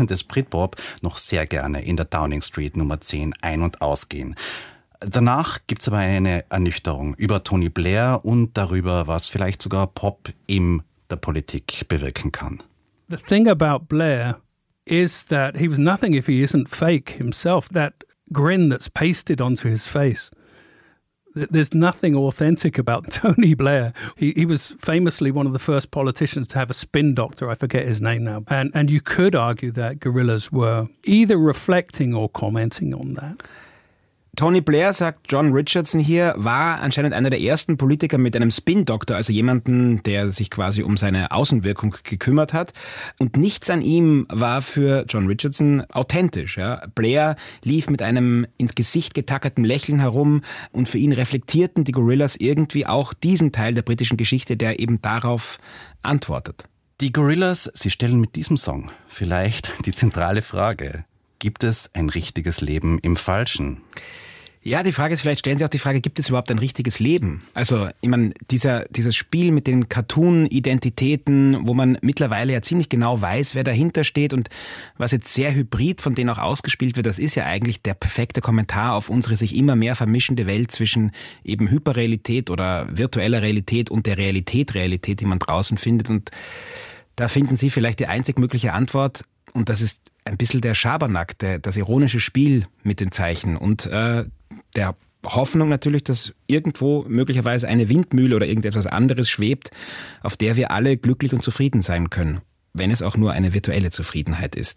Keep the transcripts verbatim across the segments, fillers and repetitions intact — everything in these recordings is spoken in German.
des Britpop noch sehr gerne in der Downing Street Nummer zehn ein- und ausgehen. Danach gibt's aber eine Ernüchterung über Tony Blair und darüber, was vielleicht sogar Pop in der Politik bewirken kann. The thing about Blair is that he was nothing if he isn't fake himself. That grin that's pasted onto his face. There's nothing authentic about Tony Blair. He, he was famously one of the first politicians to have a spin doctor. I forget his name now. And, and you could argue that Gorillaz were either reflecting or commenting on that. Tony Blair, sagt John Richardson hier, war anscheinend einer der ersten Politiker mit einem Spin-Doktor, also jemanden, der sich quasi um seine Außenwirkung gekümmert hat. Und nichts an ihm war für John Richardson authentisch. Ja. Blair lief mit einem ins Gesicht getackerten Lächeln herum und für ihn reflektierten die Gorillaz irgendwie auch diesen Teil der britischen Geschichte, der eben darauf antwortet. Die Gorillaz, sie stellen mit diesem Song vielleicht die zentrale Frage: Gibt es ein richtiges Leben im Falschen? Ja, die Frage ist, vielleicht stellen Sie auch die Frage, gibt es überhaupt ein richtiges Leben? Also, ich meine, dieser, dieses Spiel mit den Cartoon-Identitäten, wo man mittlerweile ja ziemlich genau weiß, wer dahinter steht und was jetzt sehr hybrid von denen auch ausgespielt wird, das ist ja eigentlich der perfekte Kommentar auf unsere sich immer mehr vermischende Welt zwischen eben Hyperrealität oder virtueller Realität und der Realität, Realität, die man draußen findet. Und da finden Sie vielleicht die einzig mögliche Antwort, und das ist ein bisschen der Schabernack, der, das ironische Spiel mit den Zeichen und äh, der Hoffnung natürlich, dass irgendwo möglicherweise eine Windmühle oder irgendetwas anderes schwebt, auf der wir alle glücklich und zufrieden sein können, wenn es auch nur eine virtuelle Zufriedenheit ist.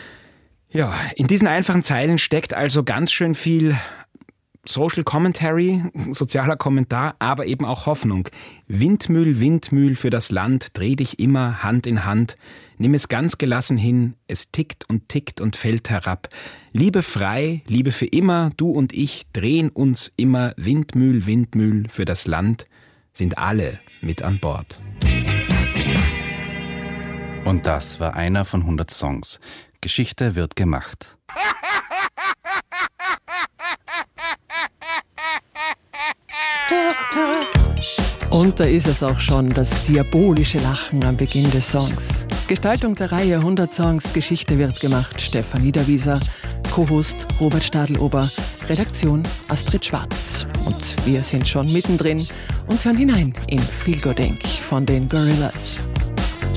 Ja, in diesen einfachen Zeilen steckt also ganz schön viel Social Commentary, sozialer Kommentar, aber eben auch Hoffnung. Windmühl, Windmühl für das Land, dreh dich immer Hand in Hand. Nimm es ganz gelassen hin, es tickt und tickt und fällt herab. Liebe frei, Liebe für immer, du und ich drehen uns immer. Windmühl, Windmühl für das Land, sind alle mit an Bord. Und das war einer von hundert Songs. Geschichte wird gemacht. Und da ist es auch schon, das diabolische Lachen am Beginn des Songs. Gestaltung der Reihe hundert Songs, Geschichte wird gemacht, Stefan Niederwieser, Co-Host Robert Stadelober, Redaktion Astrid Schwarz. Und wir sind schon mittendrin und hören hinein in Feel Good Incorporated von den Gorillaz.